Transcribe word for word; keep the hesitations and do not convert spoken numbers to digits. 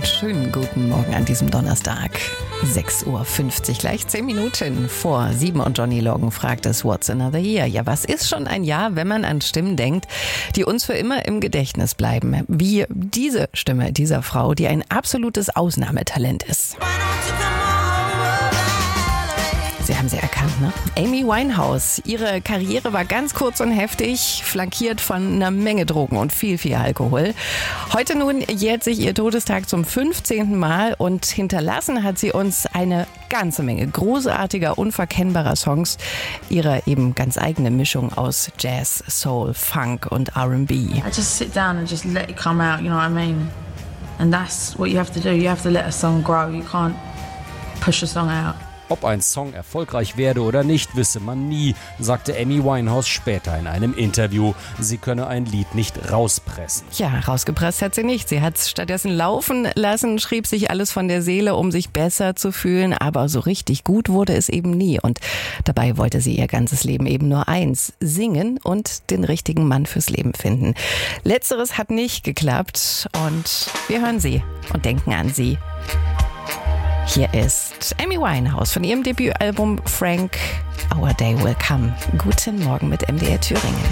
Schönen guten Morgen an diesem Donnerstag. sechs Uhr fünfzig, gleich zehn Minuten vor sieben und Johnny Logan fragt es What's Another Year? Ja, was ist schon ein Jahr, wenn man an Stimmen denkt, die uns für immer im Gedächtnis bleiben? Wie diese Stimme dieser Frau, die ein absolutes Ausnahmetalent ist. Sie haben sie erkannt, ne? Amy Winehouse. Ihre Karriere war ganz kurz und heftig, flankiert von einer Menge Drogen und viel, viel Alkohol. Heute nun jährt sich ihr Todestag zum fünfzehnten Mal und hinterlassen hat sie uns eine ganze Menge großartiger, unverkennbarer Songs. Ihre eben ganz eigene Mischung aus Jazz, Soul, Funk und R and B. I just sit down and just let it come out, you know what I mean? And that's what you have to do. You have to let a song grow. You can't push a song out. Ob ein Song erfolgreich werde oder nicht, wisse man nie, sagte Amy Winehouse später in einem Interview. Sie könne ein Lied nicht rauspressen. Ja, rausgepresst hat sie nicht. Sie hat es stattdessen laufen lassen, schrieb sich alles von der Seele, um sich besser zu fühlen. Aber so richtig gut wurde es eben nie. Und dabei wollte sie ihr ganzes Leben eben nur eins: singen und den richtigen Mann fürs Leben finden. Letzteres hat nicht geklappt. Und wir hören sie und denken an sie. Hier ist Amy Winehouse von ihrem Debütalbum Frank, Our Day Will Come. Guten Morgen mit M D R Thüringen.